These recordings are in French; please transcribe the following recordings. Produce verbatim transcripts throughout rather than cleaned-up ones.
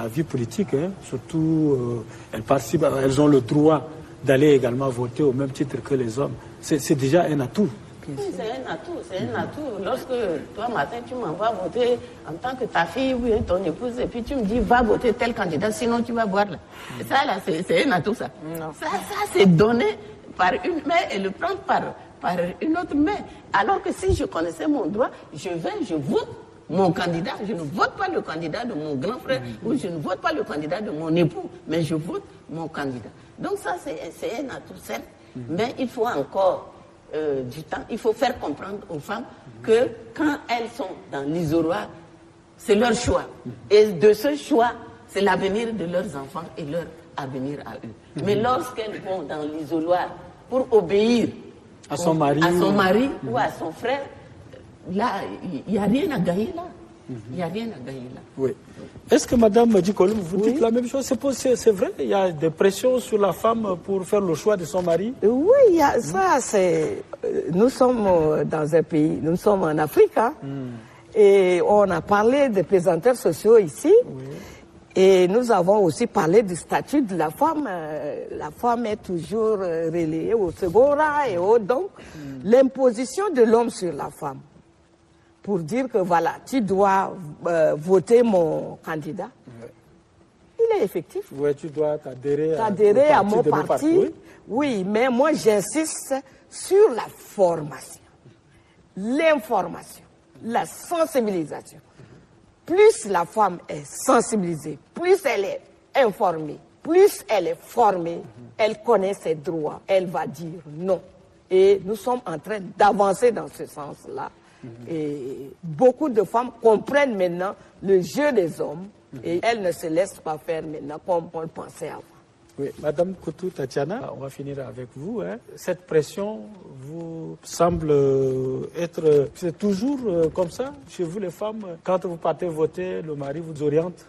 la vie politique, hein. Surtout, euh, elles participent, elles ont le droit d'aller également voter au même titre que les hommes. C'est déjà un atout. Oui, c'est un atout, c'est un atout. Lorsque toi, matin, tu m'envoies voter en tant que ta fille ou ton épouse, et puis tu me dis, va voter tel candidat, sinon tu vas boire là. Et ça, là, c'est un atout, ça. Non. Ça, ça c'est donné par une main et le prendre par, par une autre main. Alors que si je connaissais mon droit, je vais, je vote mon candidat. Je ne vote pas le candidat de mon grand frère mmh. ou je ne vote pas le candidat de mon époux, mais je vote mon candidat. Donc ça, c'est un atout, certes, mmh. mais il faut encore euh, du temps. Il faut faire comprendre aux femmes mmh. que quand elles sont dans l'isoloir, c'est leur choix. Mmh. Et de ce choix, c'est l'avenir de leurs enfants et leur avenir à eux. Mmh. Mais lorsqu'elles vont dans l'isoloir pour obéir à son mari, à son mari mmh. ou à son frère, là, il n'y a rien à gagner là. Il n'y a rien à gagner là. Oui. Est-ce que Madame Djikolum, vous oui. dites la même chose? C'est vrai, il y a des pressions sur la femme pour faire le choix de son mari? Oui, il y a, ça, c'est... Nous sommes dans un pays, nous sommes en Afrique, hein, mm. et on a parlé des pesanteurs sociaux ici, oui. et nous avons aussi parlé du statut de la femme. La femme est toujours relayée au second rang, et au, donc mm. l'imposition de l'homme sur la femme, pour dire que voilà, tu dois euh, voter mon candidat. Oui. Il est effectif. Oui, tu dois t'adhérer à, à mon parti. parti oui. oui, mais moi j'insiste sur la formation, l'information, la sensibilisation. Plus la femme est sensibilisée, plus elle est informée, plus elle est formée, elle connaît ses droits, elle va dire non. Et nous sommes en train d'avancer dans ce sens-là. Et beaucoup de femmes comprennent maintenant le jeu des hommes et elles ne se laissent pas faire maintenant comme on le pensait avant. Oui, Madame Koutou Tatiana, on va finir avec vous. Hein. Cette pression vous semble être... C'est toujours comme ça chez vous les femmes? Quand vous partez voter, le mari vous oriente?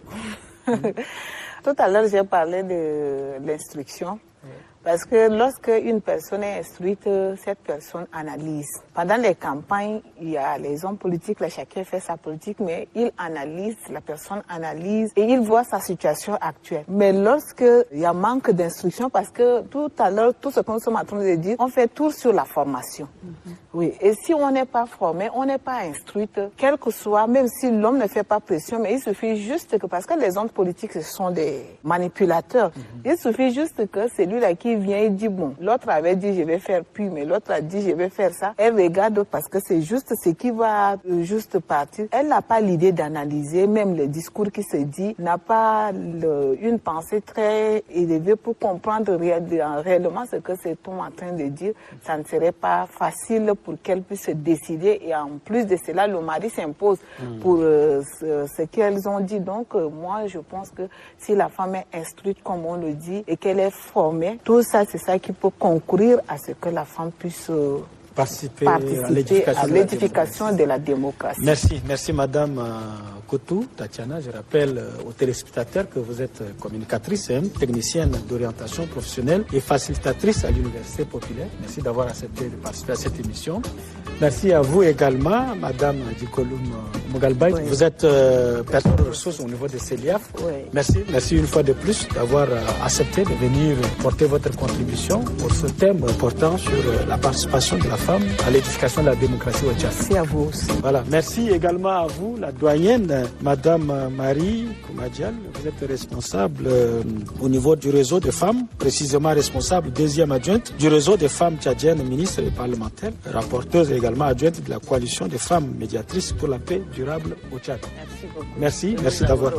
Tout à l'heure, j'ai parlé de l'instruction. Oui. Parce que lorsque une personne est instruite, cette personne analyse. Pendant les campagnes, il y a les hommes politiques, là, chacun fait sa politique, mais il analyse, la personne analyse et il voit sa situation actuelle. Mais lorsque il y a manque d'instruction, parce que tout à l'heure, tout ce que nous sommes en train de dire, on fait tout sur la formation. Mm-hmm. Oui. Et si on n'est pas formé, on n'est pas instruite, quel que soit, même si l'homme ne fait pas pression, mais il suffit juste que, parce que les hommes politiques, ce sont des manipulateurs, mm-hmm. il suffit juste que celui-là qui vient et dit bon, l'autre avait dit je vais faire puis, mais l'autre a dit je vais faire ça. Elle regarde parce que c'est juste ce qui va juste partir. Elle n'a pas l'idée d'analyser, même le discours qui se dit, n'a pas le, une pensée très élevée pour comprendre réellement ce que c'est on en train de dire. Ça ne serait pas facile pour qu'elle puisse se décider et en plus de cela, le mari s'impose mmh. pour euh, ce, ce qu'elles ont dit. Donc euh, moi je pense que si la femme est instruite comme on le dit et qu'elle est formée, tout ça c'est ça qui peut concourir à ce que la femme puisse euh, participer, participer à l'édification de, de la démocratie. Merci, merci Madame euh, Koutou Tatiana. Je rappelle euh, aux téléspectateurs que vous êtes communicatrice, hein, technicienne d'orientation professionnelle et facilitatrice à l'Université populaire. Merci d'avoir accepté de participer à cette émission. Merci à vous également, Madame Djikolum Mogalbaye. Oui. Vous êtes euh, personne de ressources au niveau de CELIAF. Oui. Merci, merci une fois de plus d'avoir euh, accepté de venir porter votre contribution pour ce thème important sur euh, la participation de la femme à l'édification de la démocratie au Tchad. Merci à vous aussi. Voilà, merci également à vous, la doyenne, Madame Marie Koumadial. Vous êtes responsable euh, au niveau du réseau des femmes, précisément responsable, deuxième adjointe du réseau des femmes tchadiennes, ministre et parlementaire, rapporteuse également adjointe de la coalition des femmes médiatrices pour la paix durable au Tchad. Merci beaucoup. Merci, merci d'avoir.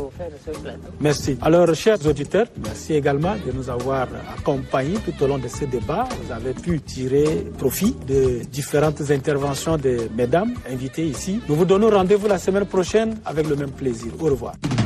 Merci. Alors, chers auditeurs, merci également de nous avoir accompagnés tout au long de ce débat. Vous avez pu tirer profit de différentes interventions de mesdames invitées ici. Nous vous donnons rendez-vous la semaine prochaine avec le même plaisir. Au revoir.